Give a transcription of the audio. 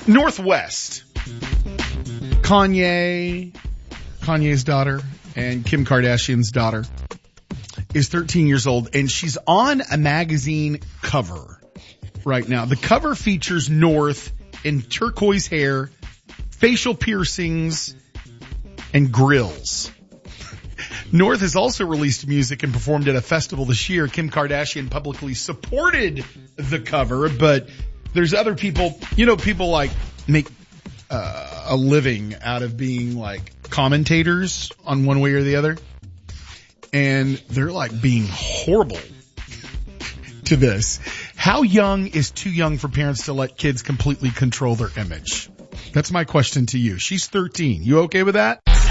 Northwest. Kanye's daughter, and Kim Kardashian's daughter is 13 years old, and she's on a magazine cover right now. The cover features North in turquoise hair, facial piercings, and grills. North has also released music and performed at a festival this year. Kim Kardashian publicly supported the cover, but there's other people, people like make a living out of being like commentators on one way or the other. And they're like being horrible to this. How young is too young for parents to let kids completely control their image? That's my question to you. She's 13. You okay with that?